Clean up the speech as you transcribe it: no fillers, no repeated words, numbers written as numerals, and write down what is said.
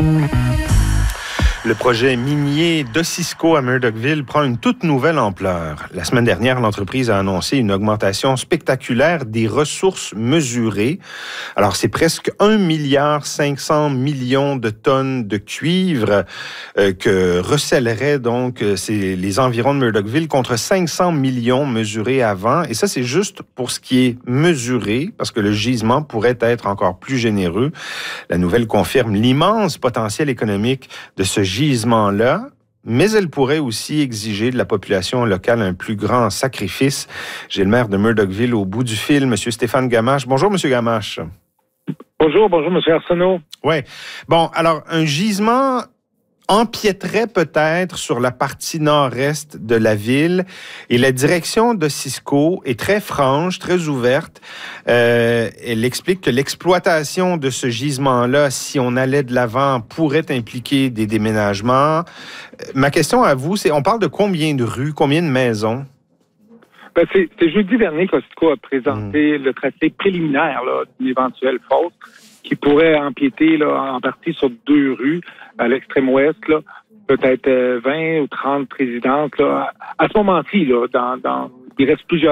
Le projet minier d'Osisco à Murdochville prend une toute nouvelle ampleur. La semaine dernière, l'entreprise a annoncé une augmentation spectaculaire des ressources mesurées. Alors, c'est presque 1,5 milliard de tonnes de cuivre que recèleraient donc les environs de Murdochville contre 500 millions mesurés avant. Et ça, c'est juste pour ce qui est mesuré, parce que le gisement pourrait être encore plus généreux. La nouvelle confirme l'immense potentiel économique de ce gisement-là, mais elle pourrait aussi exiger de la population locale un plus grand sacrifice. J'ai le maire de Murdochville au bout du fil, M. Stéphane Gamache. Bonjour, M. Gamache. Bonjour, M. Arsenault. Oui. Bon, alors, un gisement empiéterait peut-être sur la partie nord-est de la ville et la direction d'Osisco est très franche, très ouverte. Elle explique que l'exploitation de ce gisement-là, si on allait de l'avant, pourrait impliquer des déménagements. Ma question à vous, c'est, on parle de combien de rues, combien de maisons? Ben, c'est jeudi dernier qu'Osisco a présenté le tracé préliminaire d'une éventuelle fosse qui pourrait empiéter en partie sur 2 rues à l'extrême ouest, peut-être 20 ou 30 résidences. À ce moment-ci, il reste plusieurs